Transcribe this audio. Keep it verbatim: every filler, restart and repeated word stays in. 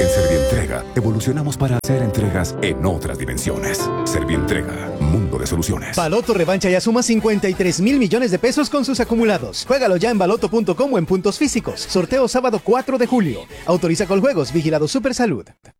Servientrega evolucionamos para hacer entregas en otras dimensiones. Servientrega, mundo de soluciones. Baloto revancha ya suma cincuenta y tres mil millones de pesos con sus acumulados. Juégalo ya en baloto punto com o en puntos físicos. Sorteo sábado cuatro de julio. Autoriza con juegos. Vigilado Supersalud.